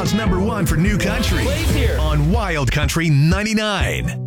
Utah's #1 for new country Plays here on Wild Country 99.